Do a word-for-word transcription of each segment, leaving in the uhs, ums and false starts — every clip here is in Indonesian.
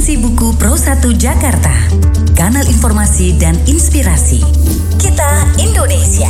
Esensi Buku Pro satu Jakarta, kanal informasi dan inspirasi. Kita Indonesia.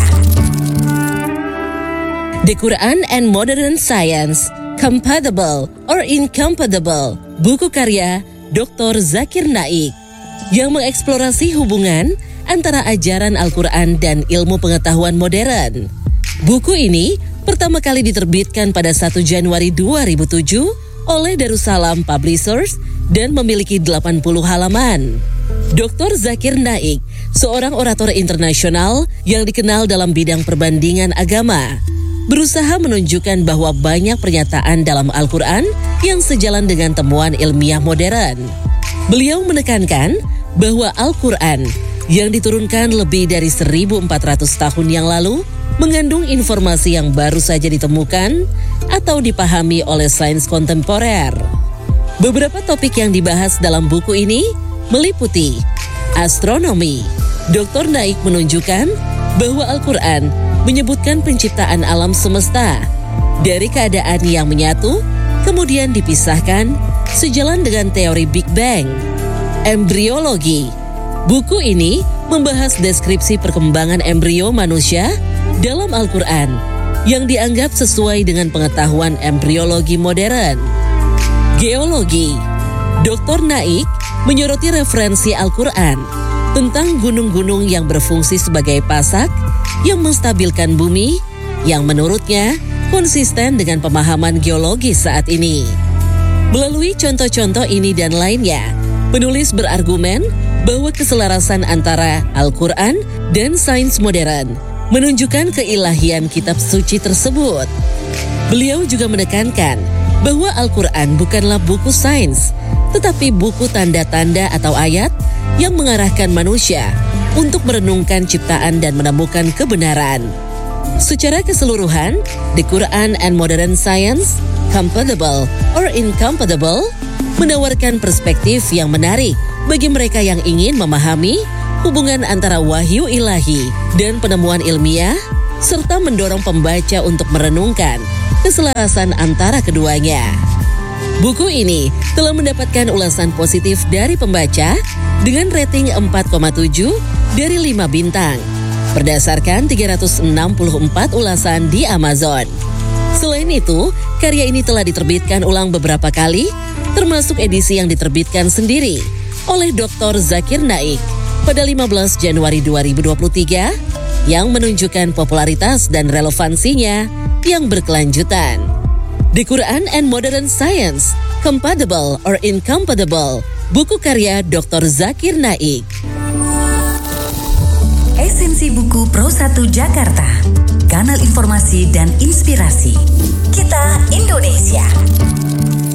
The Quran and Modern Science, Compatible or Incompatible, buku karya Doktor Zakir Naik, yang mengeksplorasi hubungan antara ajaran Al-Quran dan ilmu pengetahuan modern. Buku ini pertama kali diterbitkan pada satu Januari dua ribu tujuh oleh Darussalam Publishers dan memiliki delapan puluh halaman. Doktor Zakir Naik, seorang orator internasional yang dikenal dalam bidang perbandingan agama, berusaha menunjukkan bahwa banyak pernyataan dalam Al-Quran yang sejalan dengan temuan ilmiah modern. Beliau menekankan bahwa Al-Quran yang diturunkan lebih dari seribu empat ratus tahun yang lalu mengandung informasi yang baru saja ditemukan atau dipahami oleh sains kontemporer. Beberapa topik yang dibahas dalam buku ini meliputi astronomi. Doktor Naik menunjukkan bahwa Al-Quran menyebutkan penciptaan alam semesta dari keadaan yang menyatu, kemudian dipisahkan sejalan dengan teori Big Bang. Embriologi. Buku ini membahas deskripsi perkembangan embrio manusia dalam Al-Quran yang dianggap sesuai dengan pengetahuan embriologi modern. Geologi. Doktor Naik menyoroti referensi Al-Quran tentang gunung-gunung yang berfungsi sebagai pasak yang menstabilkan bumi, yang menurutnya konsisten dengan pemahaman geologi saat ini. Melalui contoh-contoh ini dan lainnya, penulis berargumen bahwa keselarasan antara Al-Quran dan sains modern menunjukkan keilahian kitab suci tersebut. Beliau juga menekankan bahwa Al-Quran bukanlah buku sains, tetapi buku tanda-tanda atau ayat yang mengarahkan manusia untuk merenungkan ciptaan dan menemukan kebenaran. Secara keseluruhan, The Quran and Modern Science, Compatible or Incompatible, menawarkan perspektif yang menarik bagi mereka yang ingin memahami hubungan antara wahyu ilahi dan penemuan ilmiah, serta mendorong pembaca untuk merenungkan keselarasan antara keduanya. Buku ini telah mendapatkan ulasan positif dari pembaca dengan rating empat koma tujuh dari lima bintang, berdasarkan tiga ratus enam puluh empat ulasan di Amazon. Selain itu, karya ini telah diterbitkan ulang beberapa kali, termasuk edisi yang diterbitkan sendiri oleh Doktor Zakir Naik pada lima belas Januari dua ribu dua puluh tiga yang menunjukkan popularitas dan relevansinya yang berkelanjutan. The Quran and Modern Science, Compatible or Incompatible, buku karya Doktor Zakir Naik. Esensi Buku Pro satu Jakarta, kanal informasi dan inspirasi. Kita Indonesia.